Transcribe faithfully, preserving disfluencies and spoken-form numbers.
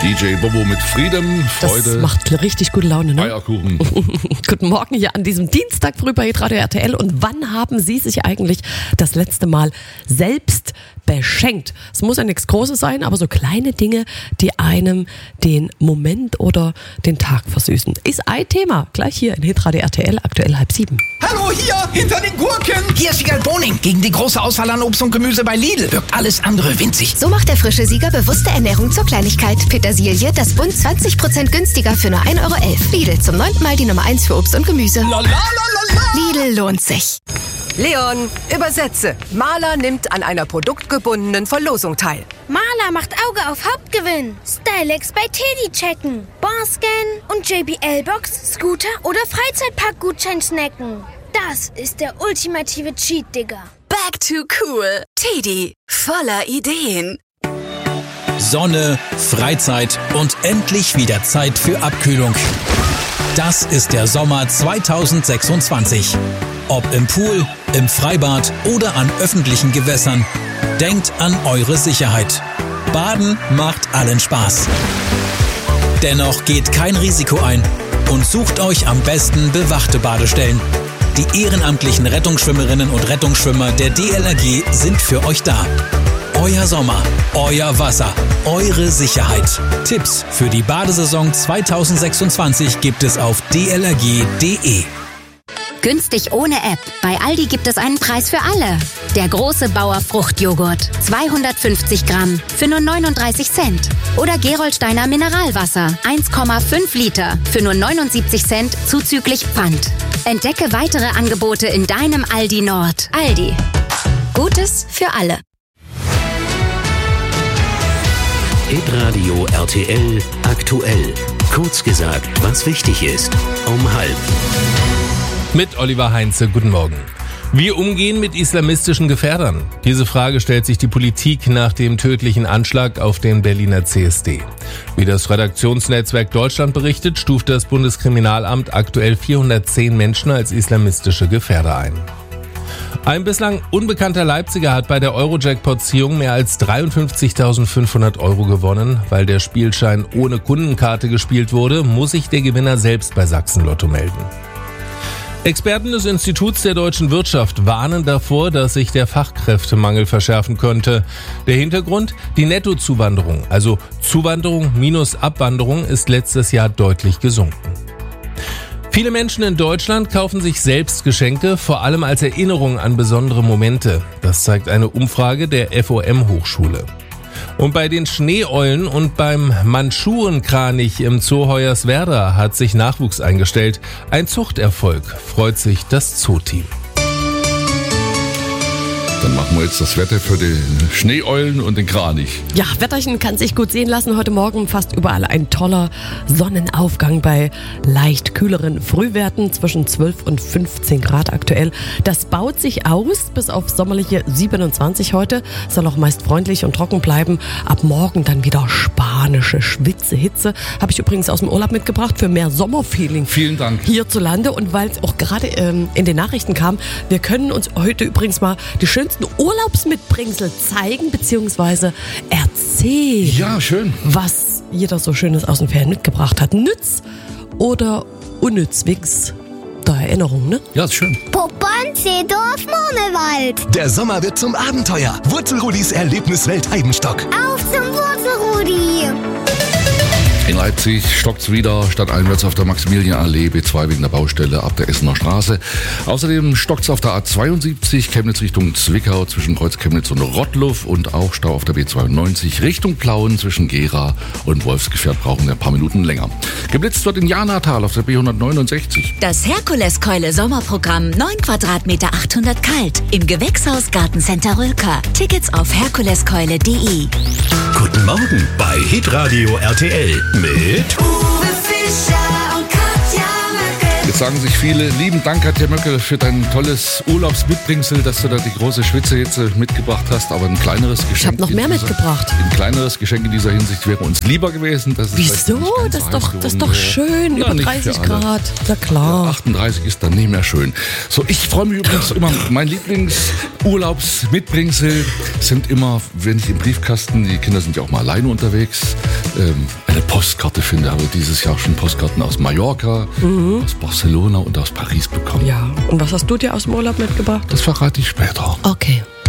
D J Bobo mit Freedom, Freude. Das macht richtig gute Laune, ne? Eierkuchen. Guten Morgen hier an diesem Dienstag früh bei Hitradio R T L. Und wann haben Sie sich eigentlich das letzte Mal selbst beschenkt? Es muss ja nichts Großes sein, aber so kleine Dinge, die einem den Moment oder den Tag versüßen. Ist ein Thema, gleich hier in Hitradio R T L, aktuell halb sieben. Hallo, hier, hinter den Gurken. Hier ist Sieger Boning. Gegen die große Auswahl an Obst und Gemüse bei Lidl wirkt alles andere winzig. So macht der frische Sieger bewusste Ernährung zur Kleinigkeit. Petersilie, das Bund zwanzig Prozent günstiger für nur ein Euro elf. Lidl, zum neunten Mal die Nummer eins für Obst und Gemüse. La, la, la, la, la. Lidl lohnt sich. Leon, übersetze. Maler nimmt an einer produktgebundenen Verlosung teil. Maler macht Auge auf Hauptgewinn. Stylex bei Teddy checken. Barscan und J B L-Box, Scooter oder Freizeitparkgutschein snacken. Das ist der ultimative Cheat, Digga. Back to cool. Teddy, voller Ideen. Sonne, Freizeit und endlich wieder Zeit für Abkühlung. Das ist der Sommer zwanzig sechsundzwanzig. Ob im Pool, im Freibad oder an öffentlichen Gewässern. Denkt an eure Sicherheit. Baden macht allen Spaß. Dennoch geht kein Risiko ein und sucht euch am besten bewachte Badestellen. Die ehrenamtlichen Rettungsschwimmerinnen und Rettungsschwimmer der D L R G sind für euch da. Euer Sommer, euer Wasser, eure Sicherheit. Tipps für die Badesaison zwanzig sechsundzwanzig gibt es auf d l r g punkt d e. Günstig ohne App. Bei Aldi gibt es einen Preis für alle. Der große Bauer Fruchtjoghurt. zweihundertfünfzig Gramm für nur neununddreißig Cent. Oder Gerolsteiner Mineralwasser. eins Komma fünf Liter für nur neunundsiebzig Cent zuzüglich Pfand. Entdecke weitere Angebote in deinem Aldi Nord. Aldi. Gutes für alle. Hitradio R T L aktuell. Kurz gesagt, was wichtig ist. Um halb. Mit Oliver Heinze, guten Morgen. Wie umgehen mit islamistischen Gefährdern? Diese Frage stellt sich die Politik nach dem tödlichen Anschlag auf den Berliner C S D. Wie das Redaktionsnetzwerk Deutschland berichtet, stuft das Bundeskriminalamt aktuell vierhundertzehn Menschen als islamistische Gefährder ein. Ein bislang unbekannter Leipziger hat bei der Euro-Jackpot-Ziehung mehr als dreiundfünfzigtausendfünfhundert Euro gewonnen. Weil der Spielschein ohne Kundenkarte gespielt wurde, muss sich der Gewinner selbst bei Sachsen-Lotto melden. Experten des Instituts der deutschen Wirtschaft warnen davor, dass sich der Fachkräftemangel verschärfen könnte. Der Hintergrund? Die Nettozuwanderung, also Zuwanderung minus Abwanderung, ist letztes Jahr deutlich gesunken. Viele Menschen in Deutschland kaufen sich selbst Geschenke, vor allem als Erinnerung an besondere Momente. Das zeigt eine Umfrage der F O M-Hochschule. Und bei den Schneeeulen und beim Mandschurenkranich im Zoo Hoyerswerda hat sich Nachwuchs eingestellt. Ein Zuchterfolg, freut sich das Zooteam. Dann machen wir jetzt das Wetter für die Schneeeulen und den Kranich. Ja, Wetterchen kann sich gut sehen lassen. Heute Morgen fast überall ein toller Sonnenaufgang bei leicht kühleren Frühwerten zwischen zwölf und fünfzehn Grad aktuell. Das baut sich aus bis auf sommerliche siebenundzwanzig heute. Soll auch meist freundlich und trocken bleiben. Ab morgen dann wieder spanische Schwitze, Hitze. Habe ich übrigens aus dem Urlaub mitgebracht für mehr Sommerfeeling. Vielen Dank. Hierzulande. Und weil es auch gerade ähm, in den Nachrichten kam, wir können uns heute übrigens mal die schönsten Urlaubsmitbringsel zeigen bzw. erzählen. Ja, schön. Was jeder so Schönes aus den Ferien mitgebracht hat. Nütz oder unnütz, wegen der Erinnerung, ne? Ja, ist schön. Poppern, Seedorf, Monewald. Der Sommer wird zum Abenteuer. Wurzelrudis Erlebniswelt Heidenstock. Auf zum Wurzelrudi. In Leipzig stockt's wieder stadteinwärts auf der Maximilianallee B zwei wegen der Baustelle ab der Essener Straße. Außerdem stockt's auf der A zweiundsiebzig Chemnitz Richtung Zwickau zwischen Kreuz Chemnitz und Rottluff und auch Stau auf der B zweiundneunzig Richtung Plauen zwischen Gera und Wolfsgefährt brauchen wir ein paar Minuten länger. Geblitzt wird in Janatal auf der B hundertneunundsechzig. Das Herkuleskeule Sommerprogramm, neun Quadratmeter, achthundert kalt. Im Gewächshaus Gartencenter Rülker. Tickets auf herkuleskeule punkt de. Guten Morgen bei Hitradio R T L mit Uwe Fischer und Katja Möcke. Jetzt sagen sich viele. Lieben Dank, Katja Möcke, für dein tolles Urlaubsmitbringsel, dass du da die große Schwitzehitze mitgebracht hast. Aber ein kleineres Geschenk. Ich habe noch mehr dieser, mitgebracht. Ein kleineres Geschenk in dieser Hinsicht wäre uns lieber gewesen. Das ist Wieso? Das ist doch, das ist doch schön. Ja, über dreißig Grad. Na klar. Ja, achtunddreißig ist dann nicht mehr schön. So, ich freue mich übrigens immer. Mein Lieblingsurlaubsmitbringsel sind immer, wenn ich im Briefkasten, die Kinder sind ja auch mal alleine unterwegs, ähm, eine Postkarte finde. Ich habe dieses Jahr schon Postkarten aus Mallorca, mhm. aus Barcelona und aus Paris bekommen. Ja, und was hast du dir aus dem Urlaub mitgebracht? Das verrate ich später. Okay.